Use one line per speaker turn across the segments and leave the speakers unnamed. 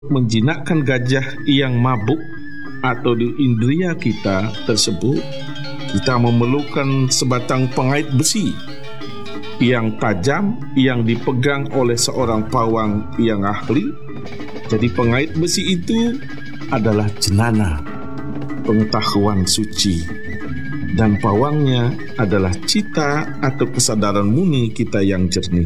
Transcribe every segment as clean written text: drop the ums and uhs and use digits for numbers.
menjinakkan gajah yang mabuk atau di indria kita tersebut, kita memerlukan sebatang pengait besi yang tajam yang dipegang oleh seorang pawang yang ahli. Jadi pengait besi itu adalah jenana pengetahuan suci, dan pawangnya adalah cita atau kesadaran murni kita yang jernih.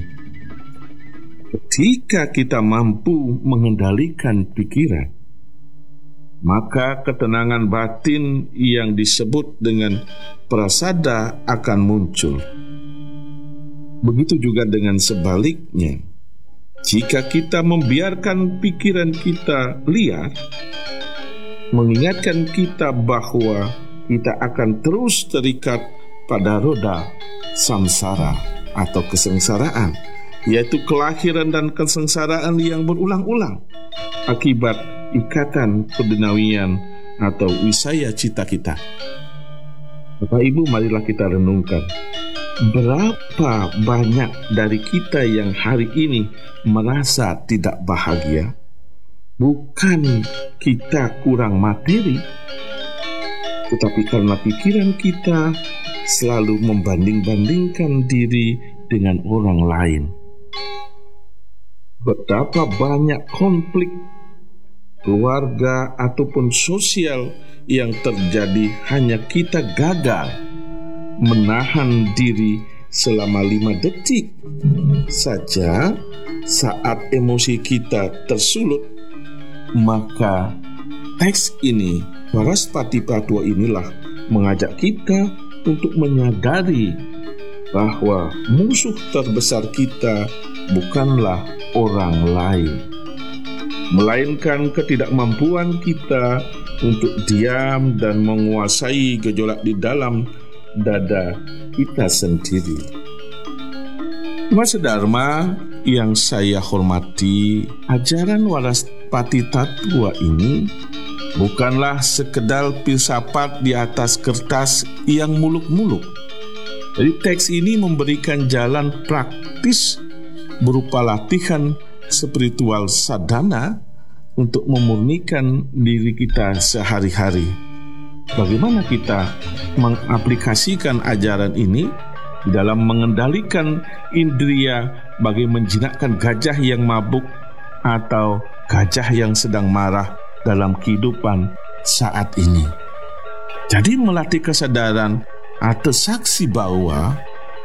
Ketika kita mampu mengendalikan pikiran, maka ketenangan batin yang disebut dengan prasada akan muncul. Begitu juga dengan sebaliknya. Jika kita membiarkan pikiran kita liar, mengingatkan kita bahwa kita akan terus terikat pada roda samsara atau kesengsaraan, yaitu kelahiran dan kesengsaraan yang berulang-ulang akibat ikatan keduniawian atau wisaya cita kita. Bapak Ibu, marilah kita renungkan, berapa banyak dari kita yang hari ini merasa tidak bahagia? Bukan kita kurang materi, tetapi karena pikiran kita selalu membanding-bandingkan diri dengan orang lain. Betapa banyak konflik keluarga ataupun sosial yang terjadi hanya kita gagal menahan diri selama 5 detik saja saat emosi kita tersulut. Maka teks ini, Waraspati Patwa inilah mengajak kita untuk menyadari bahwa musuh terbesar kita bukanlah orang lain, melainkan ketidakmampuan kita untuk diam dan menguasai gejolak di dalam dada kita sendiri. Mas Dharma yang saya hormati, ajaran Waraspati Tattwa ini bukanlah sekedar filsafat di atas kertas yang muluk-muluk. Jadi teks ini memberikan jalan praktis berupa latihan spiritual sadhana untuk memurnikan diri kita sehari-hari. Bagaimana kita mengaplikasikan ajaran ini dalam mengendalikan indria bagi menjinakkan gajah yang mabuk atau gajah yang sedang marah dalam kehidupan saat ini. Jadi melatih kesadaran atau saksi bahwa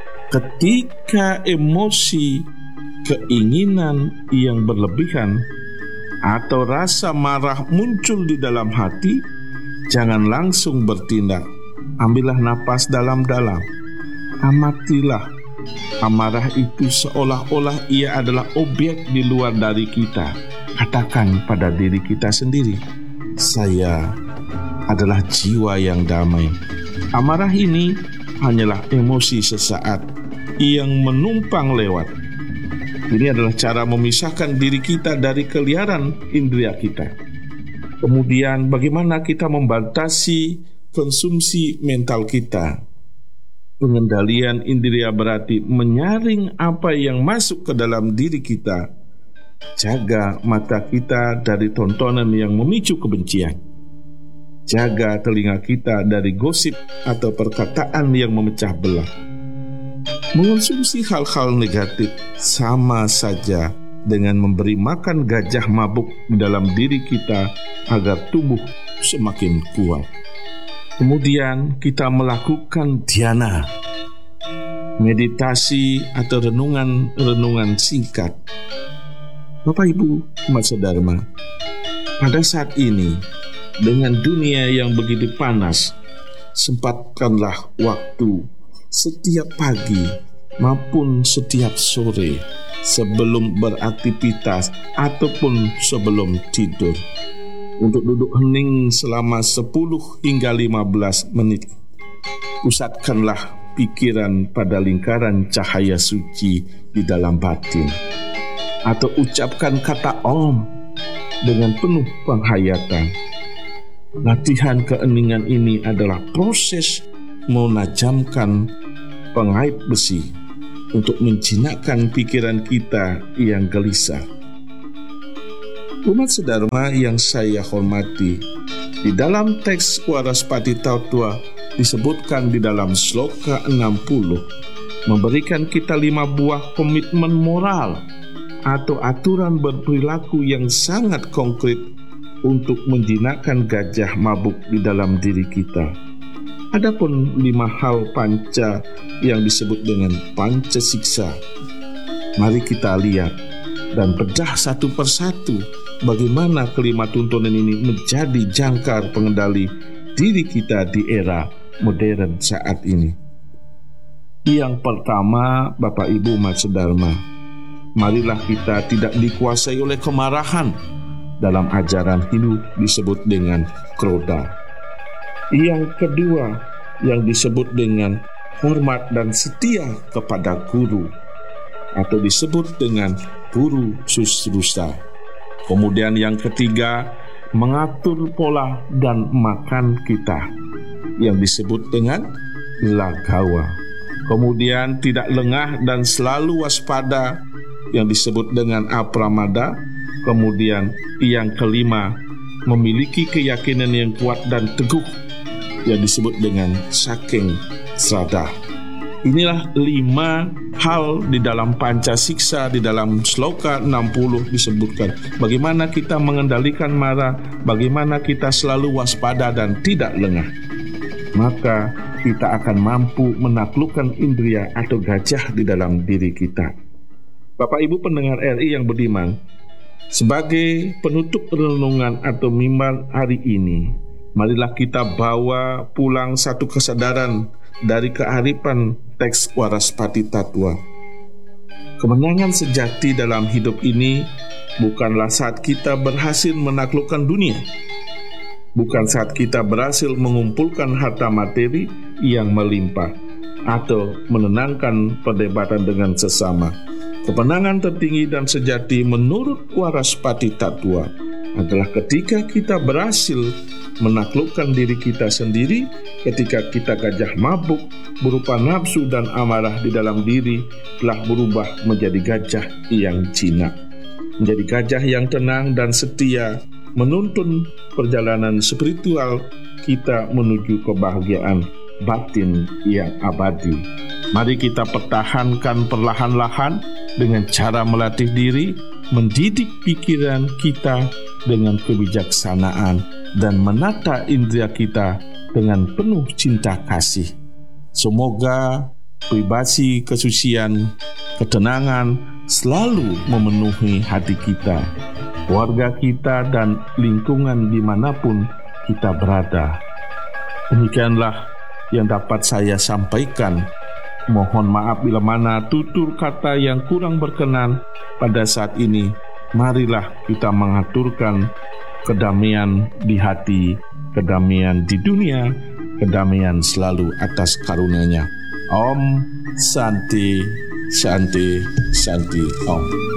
ketika emosi, keinginan yang berlebihan atau rasa marah muncul di dalam hati, jangan langsung bertindak. Ambillah napas dalam-dalam. Amatilah amarah itu seolah-olah ia adalah objek di luar dari kita. Katakan pada diri kita sendiri, saya adalah jiwa yang damai. Amarah ini hanyalah emosi sesaat yang menumpang lewat. Ini adalah cara memisahkan diri kita dari keliaran indria kita. Kemudian bagaimana kita membatasi konsumsi mental kita. Pengendalian indria berarti menyaring apa yang masuk ke dalam diri kita. Jaga mata kita dari tontonan yang memicu kebencian. Jaga telinga kita dari gosip atau perkataan yang memecah belah. Mengonsumsi hal-hal negatif sama saja dengan memberi makan gajah mabuk dalam diri kita agar tubuh semakin kuat. Kemudian kita melakukan dhyana, meditasi atau renungan singkat. Bapak Ibu, Mas Dharma, pada saat ini dengan dunia yang begitu panas, sempatkanlah waktu setiap pagi maupun setiap sore sebelum beraktivitas ataupun sebelum tidur untuk duduk hening selama 10 hingga 15 menit. Pusatkanlah pikiran pada lingkaran cahaya suci di dalam batin, atau ucapkan kata Om dengan penuh penghayatan. Latihan keheningan ini adalah proses menajamkan pengait besi untuk menjinakkan pikiran kita yang gelisah. Umat sedharma yang saya hormati, di dalam teks Waraspati Tatua disebutkan di dalam sloka 60, memberikan kita 5 buah komitmen moral atau aturan berperilaku yang sangat konkret untuk menjinakkan gajah mabuk di dalam diri kita. Adapun 5 hal panca yang disebut dengan panca siksa, mari kita lihat dan bedah satu persatu bagaimana kelima tuntunan ini menjadi jangkar pengendali diri kita di era modern saat ini. Yang pertama, Bapak Ibu umat sedharma, marilah kita tidak dikuasai oleh kemarahan. Dalam ajaran Hindu disebut dengan kroda. Yang kedua, yang disebut dengan hormat dan setia kepada guru, atau disebut dengan guru susrusa. Kemudian yang ketiga, mengatur pola dan makan kita, yang disebut dengan lagawa. Kemudian tidak lengah dan selalu waspada, yang disebut dengan apramada. Kemudian yang kelima, memiliki keyakinan yang kuat dan teguh, yang disebut dengan saking srada. Inilah 5 hal di dalam panca siksa, di dalam sloka 60 disebutkan bagaimana kita mengendalikan marah, bagaimana kita selalu waspada dan tidak lengah. Maka kita akan mampu menaklukkan indria atau gajah di dalam diri kita. Bapak Ibu pendengar RI yang budiman, sebagai penutup renungan atau mimbar hari ini, marilah kita bawa pulang satu kesadaran dari kearifan teks Waraspati Tatua. Kemenangan sejati dalam hidup ini bukanlah saat kita berhasil menaklukkan dunia, bukan saat kita berhasil mengumpulkan harta materi yang melimpah atau menenangkan perdebatan dengan sesama. Kemenangan tertinggi dan sejati menurut Waraspati Tatua adalah ketika kita berhasil menaklukkan diri kita sendiri, ketika kita gajah mabuk berupa nafsu dan amarah di dalam diri telah berubah menjadi gajah yang jinak, menjadi gajah yang tenang dan setia, menuntun perjalanan spiritual kita menuju kebahagiaan batin yang abadi. Mari kita pertahankan perlahan-lahan dengan cara melatih diri, mendidik pikiran kita dengan kebijaksanaan, dan menata indera kita dengan penuh cinta kasih. Semoga privasi kesucian, ketenangan selalu memenuhi hati kita, keluarga kita, dan lingkungan dimanapun kita berada. Demikianlah yang dapat saya sampaikan. Mohon maaf bila mana tutur kata yang kurang berkenan pada saat ini. Marilah kita mengaturkan kedamaian di hati, kedamaian di dunia, kedamaian selalu atas karunia-Nya. Om Santi, Santi, Santi, Om.